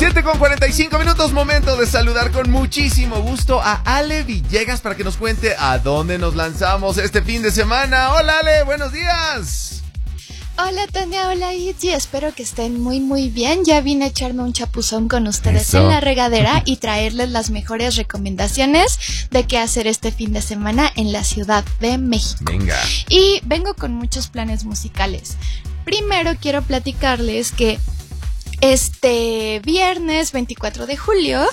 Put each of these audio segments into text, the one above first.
7:45, momento de saludar con muchísimo gusto a Ale Villegas para que nos cuente a dónde nos lanzamos este fin de semana. Hola Ale, buenos días. Hola Tania, hola Itzy, espero que estén muy bien. Ya vine a echarme un chapuzón con ustedes Eso. en la regadera y traerles las mejores recomendaciones de qué hacer este fin de semana en la Ciudad de México. Venga. Y vengo con muchos planes musicales. Primero quiero platicarles que este viernes 24 de julio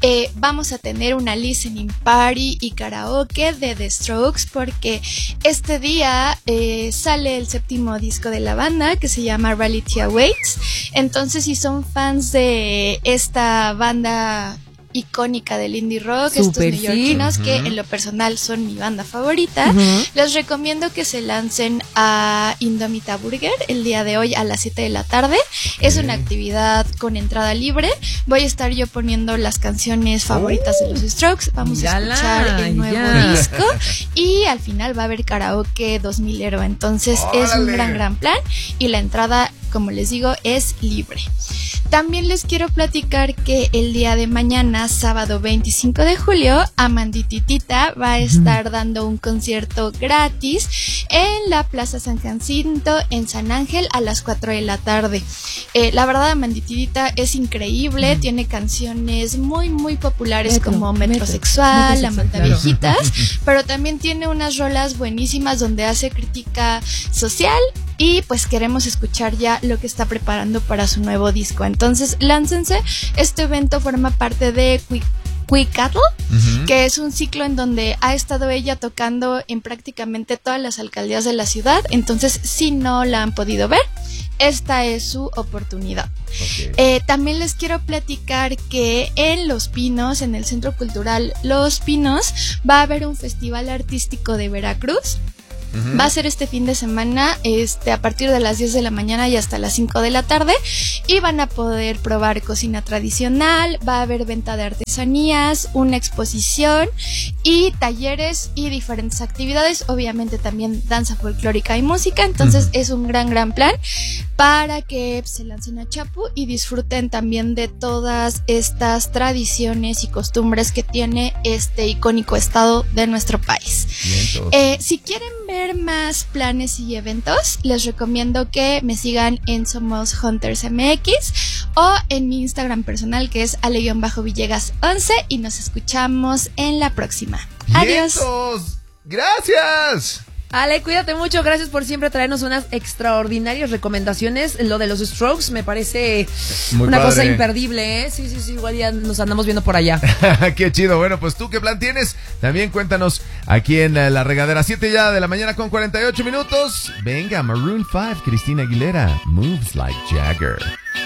vamos a tener una listening party y karaoke de The Strokes, porque este día sale el 7º disco de la banda que se llama Reality Awaits. Entonces, si son fans de esta banda icónica del indie rock, Super, estos neoyorquinos, sí. que en lo personal son mi banda favorita, les recomiendo que se lancen a Indomita Burger el día de hoy a las 7 de la tarde. Es una actividad con entrada libre. Voy a estar yo poniendo las canciones favoritas de los Strokes. Vamos a escuchar el nuevo disco y al final va a haber karaoke 2000ero. Entonces es un gran plan y la entrada, como les digo, es libre. También les quiero platicar que el día de mañana, sábado 25 de julio, Amandititita va a estar dando un concierto gratis en la Plaza San Jacinto en San Ángel a las 4 de la tarde. La verdad, Amandititita es increíble, tiene canciones muy populares como Metrosexual, La Matavijitas, pero también tiene unas rolas buenísimas donde hace crítica social. Y pues queremos escuchar ya lo que está preparando para su nuevo disco. Entonces, láncense. Este evento forma parte de Quick Cattle, que es un ciclo en donde ha estado ella tocando en prácticamente todas las alcaldías de la ciudad. Entonces, si no la han podido ver, esta es su oportunidad. También les quiero platicar que en Los Pinos, en el Centro Cultural Los Pinos, va a haber un festival artístico de Veracruz. Va a ser este fin de semana, a partir de las 10 de la mañana y hasta las 5 de la tarde, y van a poder probar cocina tradicional, va a haber venta de artesanías, una exposición y talleres y diferentes actividades, obviamente también danza folclórica y música. Entonces es un gran plan para que se lancen a Chapu y disfruten también de todas estas tradiciones y costumbres que tiene este icónico estado de nuestro país. Si quieren ver más planes y eventos, les recomiendo que me sigan en Somos Hunters MX o en mi Instagram personal, que es ale_villegas11, y nos escuchamos en la próxima. Adiós. Gracias. Ale, cuídate mucho, gracias por siempre traernos unas extraordinarias recomendaciones. Lo de los Strokes me parece una cosa imperdible, ¿eh? Sí, igual ya nos andamos viendo por allá. Qué chido. Bueno, pues tú, ¿qué plan tienes? También cuéntanos aquí en la regadera. 7 ya de la mañana con 48 minutos. Venga, Maroon 5, Cristina Aguilera, Moves Like Jagger.